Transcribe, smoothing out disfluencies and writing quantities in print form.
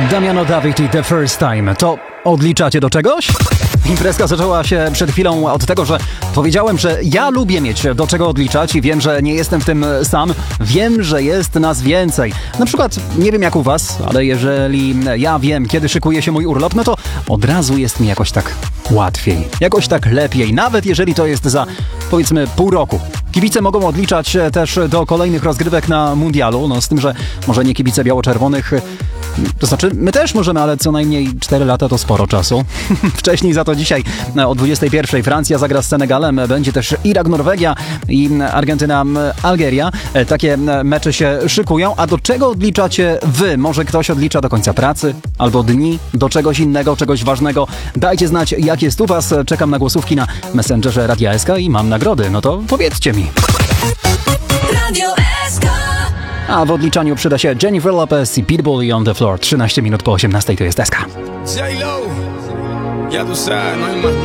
Damiano David i The First Time. To odliczacie do czegoś? Imprezka zaczęła się przed chwilą od tego, że powiedziałem, że ja lubię mieć do czego odliczać i wiem, że nie jestem w tym sam. Wiem, że jest nas więcej. Na przykład, nie wiem jak u was, ale jeżeli ja wiem, kiedy szykuje się mój urlop, no to od razu jest mi jakoś tak łatwiej. Jakoś tak lepiej, nawet jeżeli to jest za, powiedzmy, pół roku. Kibice mogą odliczać też do kolejnych rozgrywek na mundialu, no z tym, że może nie kibice biało-czerwonych, to znaczy my też możemy, ale co najmniej 4 lata to sporo czasu. Wcześniej za to dzisiaj o 21:00 Francja zagra z Senegalem, będzie też Irak-Norwegia i Argentyna-Algeria. Takie mecze się szykują, a do czego odliczacie wy? Może ktoś odlicza do końca pracy albo dni, do czegoś innego, czegoś ważnego? Dajcie znać, jak jest u was. Czekam na głosówki na Messengerze Radia SK i mam nagrody. No to powiedzcie mi. Radio SK. A w odliczaniu przyda się Jennifer Lopez i Pitbull i On The Floor. 13 minut po 18:00 to jest SK. J-Lo, ya tú sabes, no hay más